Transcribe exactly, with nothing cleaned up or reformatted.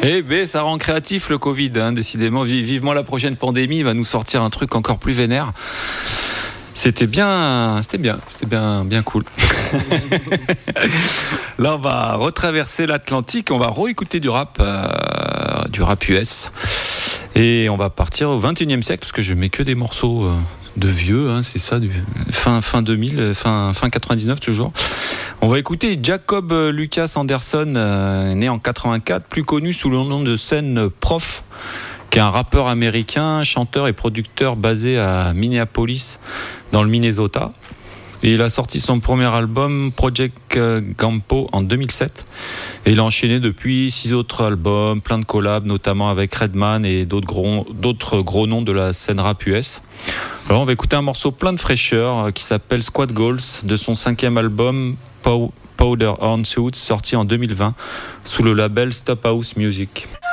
Eh ben, ça rend créatif le Covid, hein, décidément. Vivement la prochaine pandémie, il va nous sortir un truc encore plus vénère. C'était bien, c'était bien, c'était bien, bien cool. Là, on va retraverser l'Atlantique, on va réécouter du rap, euh, du rap U S, et on va partir au vingt et unième siècle parce que je mets que des morceaux euh, de vieux, hein, c'est ça, du fin fin deux mille, fin fin quatre-vingt-dix-neuf toujours. On va écouter Jacob Lucas Anderson, euh, né en quatre-vingt-quatre, plus connu sous le nom de scène Prof, qui est un rappeur américain, chanteur et producteur basé à Minneapolis, dans le Minnesota. Et il a sorti son premier album, Project Gampo, en deux mille sept. Et il a enchaîné depuis six autres albums, plein de collabs, notamment avec Redman et d'autres gros, d'autres gros noms de la scène rap U S. Alors on va écouter un morceau plein de fraîcheur qui s'appelle Squad Goals, de son cinquième album, Powder Horn Suits, sorti en deux mille vingt, sous le label Stop House Music.